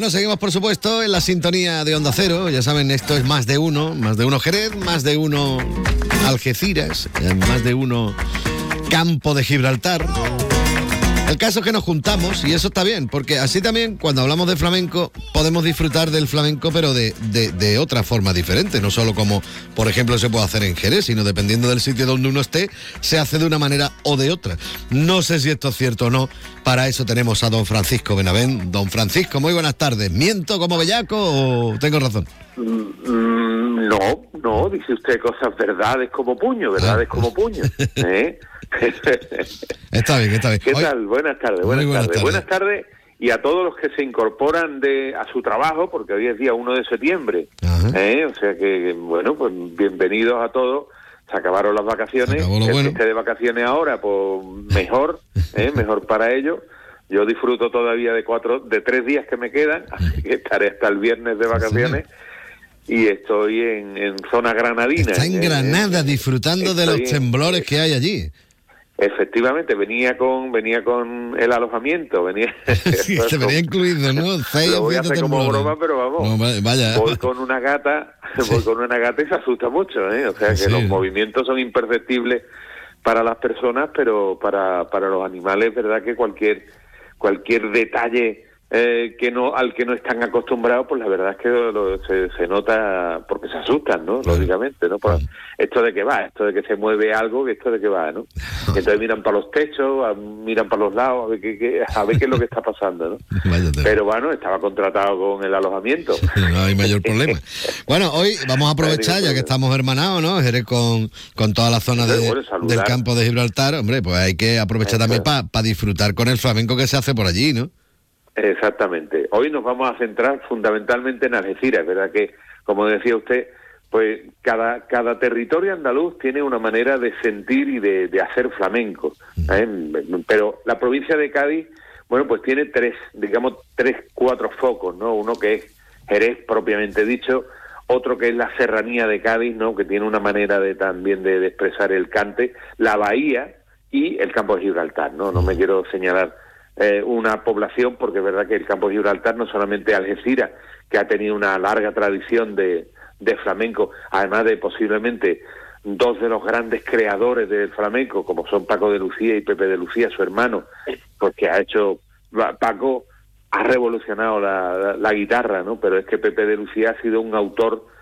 Bueno, seguimos por supuesto en la sintonía de Onda Cero. Ya saben, esto es Más de Uno Jerez, Más de Uno Algeciras, Más de Uno Campo de Gibraltar. El caso es que nos juntamos y eso está bien, porque así también cuando hablamos de flamenco podemos disfrutar del flamenco, pero de otra forma diferente, no solo como por ejemplo se puede hacer en Jerez, sino dependiendo del sitio donde uno esté, se hace de una manera o de otra. No sé si esto es cierto o no, para eso tenemos a don Francisco Benavent. Don Francisco, muy buenas tardes. ¿Miento como bellaco o tengo razón? No, dice usted cosas, verdades como puño, como puño. Está bien. ¿Qué tal? Buenas tardes. Buenas tardes y a todos los que se incorporan a su trabajo, porque hoy es día 1 de septiembre. O sea que, bueno, pues bienvenidos a todos. Se acabaron las vacaciones. El que esté de vacaciones ahora, pues mejor, mejor para ellos. Yo disfruto todavía de 3 días que me quedan, así que estaré hasta el viernes de vacaciones. Y estoy en zona granadina. Está en Granada disfrutando de los temblores que hay allí. Efectivamente, venía con el alojamiento, venía incluido, ¿no? Lo voy a hacer como broma, pero vamos. No, vaya. Voy con una gata y se asusta mucho, O sea que los movimientos son imperceptibles para las personas, pero para los animales es verdad que cualquier detalle al que no están acostumbrados, pues la verdad es que se nota porque se asustan, ¿no? Lógicamente, ¿no? Por esto de que se mueve algo, esto de que va, ¿no? Entonces miran para los techos, miran para los lados, a ver qué es lo que está pasando, ¿no? Pero bueno, estaba contratado con el alojamiento. No hay mayor problema. Bueno, hoy vamos a aprovechar, ya que estamos hermanados, ¿no? Jerez con toda la zona del campo de Gibraltar, hombre, pues hay que aprovechar también para disfrutar con el flamenco que se hace por allí, ¿no? Exactamente. Hoy nos vamos a centrar fundamentalmente en Algeciras. Es verdad que, como decía usted, pues cada territorio andaluz tiene una manera de sentir y de hacer flamenco. Pero la provincia de Cádiz, bueno, pues tiene 4 focos, ¿no? Uno que es Jerez propiamente dicho, otro que es la serranía de Cádiz, ¿no? Que tiene una manera también de expresar el cante, la bahía y el campo de Gibraltar, ¿no? No me quiero señalar una población, porque es verdad que el campo de Gibraltar, no solamente Algeciras, que ha tenido una larga tradición de flamenco, además de posiblemente 2 de los grandes creadores del flamenco, como son Paco de Lucía y Pepe de Lucía, su hermano, porque Paco ha revolucionado la guitarra, ¿no? Pero es que Pepe de Lucía ha sido un autor